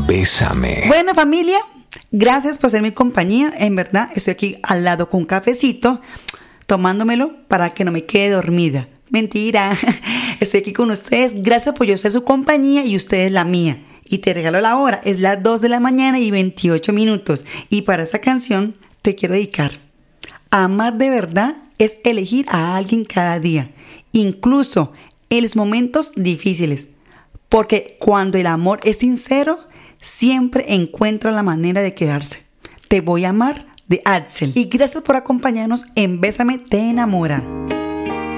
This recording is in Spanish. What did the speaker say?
Bésame. Bueno, familia, gracias por ser mi compañía. En verdad, estoy aquí al lado con un cafecito, tomándomelo para que no me quede dormida. Mentira, estoy aquí con ustedes. Gracias por yo ser su compañía y ustedes la mía. Y te regalo la hora, es las 2 de la mañana y 28 minutos. Y para esa canción te quiero dedicar. Amar de verdad es elegir a alguien cada día, incluso en los momentos difíciles. Porque cuando el amor es sincero, siempre encuentra la manera de quedarse. Te voy a amar, de Axel. Y gracias por acompañarnos en Bésame Te Enamora.